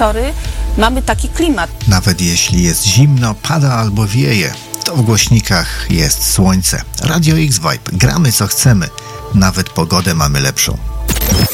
pory mamy taki klimat. Nawet jeśli jest zimno, pada albo wieje, to w głośnikach jest słońce. Radio X Vibe. Gramy co chcemy. Nawet pogodę mamy lepszą.